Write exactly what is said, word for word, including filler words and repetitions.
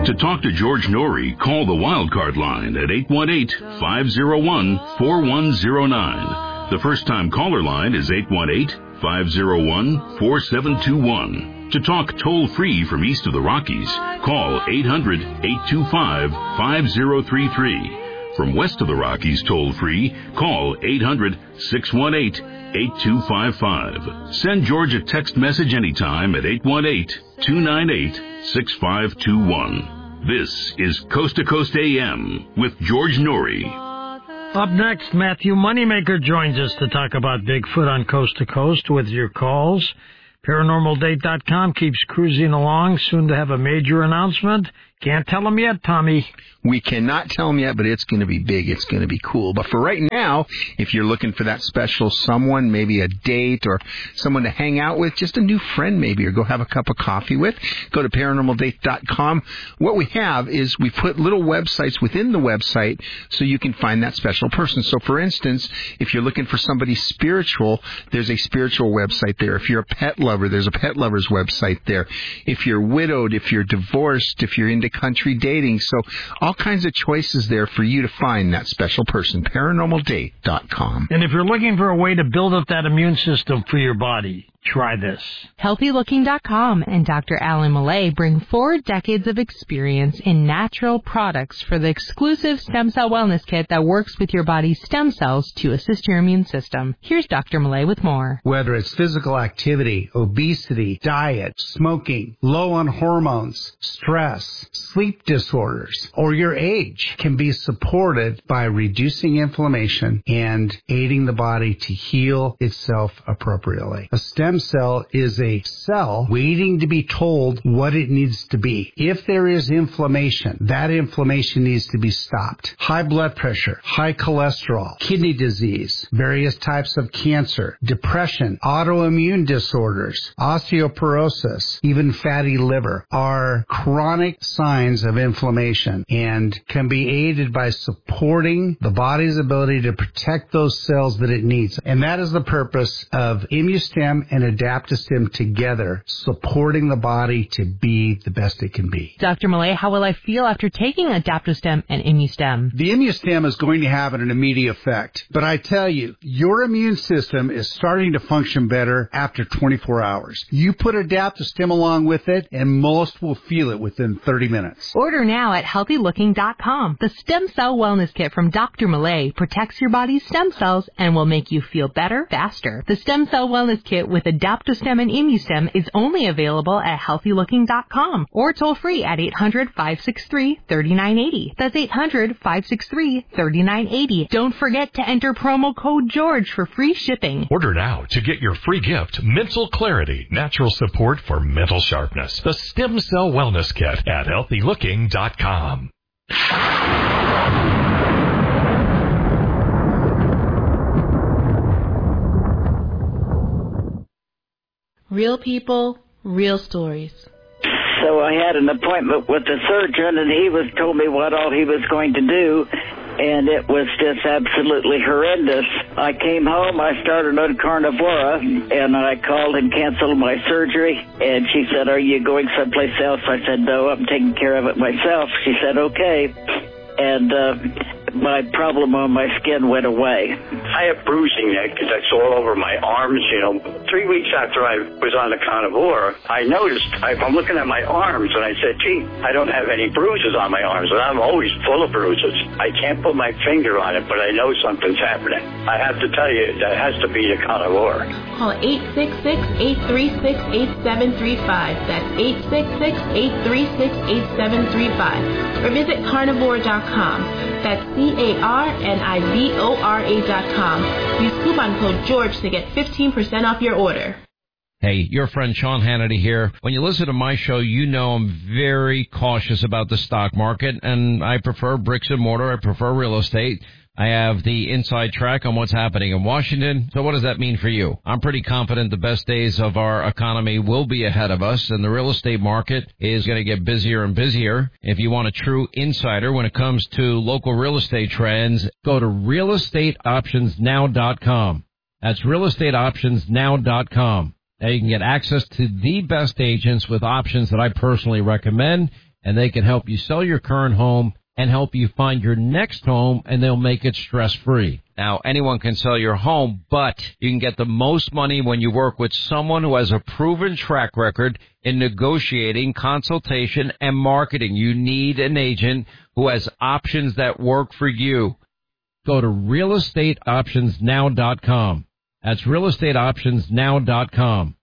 To talk to George Norrie, call the Wildcard line at eight one eight, five oh one, four one oh nine. The first-time caller line is eight one eight, five oh one, four seven two one. To talk toll-free from east of the Rockies, call eight hundred, eight two five, five oh three three. From west of the Rockies toll-free, call eight hundred, six one eight, eight two five five. Send George a text message anytime at eight one eight, two nine eight, six five two one. This is Coast to Coast A M with George Norrie. Up next, Matthew Moneymaker joins us to talk about Bigfoot on Coast to Coast with your calls. Paranormal Date dot com keeps cruising along, soon to have a major announcement. Can't tell them yet, Tommy. We cannot tell them yet, but it's going to be big. It's going to be cool. But for right now, if you're looking for that special someone, maybe a date or someone to hang out with, just a new friend maybe, or go have a cup of coffee with, go to Paranormal Date dot com. What we have is we put little websites within the website so you can find that special person. So, for instance, if you're looking for somebody spiritual, there's a spiritual website there. If you're a pet lover, there's a pet lover's website there. If you're widowed, if you're divorced, if you're into country dating. So all kinds of choices there for you to find that special person. Paranormal Date dot com. And if you're looking for a way to build up that immune system for your body, try this. Healthy Looking dot com and Doctor Alan Millay bring four decades of experience in natural products for the exclusive Stem Cell Wellness Kit that works with your body's stem cells to assist your immune system. Here's Doctor Millay with more. Whether it's physical activity, obesity, diet, smoking, low on hormones, stress, sleep disorders, or your age can be supported by reducing inflammation and aiding the body to heal itself appropriately. A stem cell is a cell waiting to be told what it needs to be. If there is inflammation, that inflammation needs to be stopped. High blood pressure, high cholesterol, kidney disease, various types of cancer, depression, autoimmune disorders, osteoporosis, even fatty liver are chronic signs of inflammation and can be aided by supporting the body's ability to protect those cells that it needs. And that is the purpose of ImmuStem and Adaptostem together, supporting the body to be the best it can be. Doctor Millay, how will I feel after taking Adaptostem and ImmuStem? The ImmuStem is going to have an immediate effect, but I tell you, your immune system is starting to function better after twenty-four hours. You put Adaptostem along with it, and most will feel it within thirty minutes. Order now at Healthy Looking dot com. The Stem Cell Wellness Kit from Doctor Millay protects your body's stem cells and will make you feel better faster. The Stem Cell Wellness Kit with Adaptostem and ImmuStem is only available at Healthy Looking dot com or toll free at eight hundred, five six three, three nine eight zero. That's eight hundred, five six three, three nine eight zero. Don't forget to enter promo code George for free shipping. Order now to get your free gift, Mental Clarity, natural support for mental sharpness. The Stem Cell Wellness Kit at Healthy Looking dot com. Real people, real stories. So I had an appointment with the surgeon, and he was told me what all he was going to do, and it was just absolutely horrendous. I came home, I started on Carnivora, and I called and canceled my surgery, and she said, "Are you going someplace else?" I said, "No, I'm taking care of it myself." She said, "Okay." And uh, my problem on my skin went away. I have bruising because that's all over my arms, you know. Three weeks after I was on the Carnivora, I noticed, I, I'm looking at my arms, and I said, gee, I don't have any bruises on my arms, and I'm always full of bruises. I can't put my finger on it, but I know something's happening. I have to tell you, that has to be the Carnivora. Call eight six six, eight three six, eight seven three five. That's eight six six, eight three six, eight seven three five. Or visit Carnivora dot com. That's C A R N I V O R A dot com. Use coupon code George to get fifteen percent off your order. Hey, your friend Sean Hannity here. When you listen to my show, you know I'm very cautious about the stock market, and I prefer bricks and mortar. I prefer real estate. I have the inside track on what's happening in Washington. So what does that mean for you? I'm pretty confident the best days of our economy will be ahead of us, and the real estate market is going to get busier and busier. If you want a true insider when it comes to local real estate trends, go to real estate options now dot com. That's real estate options now dot com. Now you can get access to the best agents with options that I personally recommend. and they can help you sell your current home and help you find your next home, and they'll make it stress-free. Now, anyone can sell your home, but you can get the most money when you work with someone who has a proven track record in negotiating, consultation, and marketing. You need an agent who has options that work for you. Go to real estate options now dot com. That's real estate options now dot com.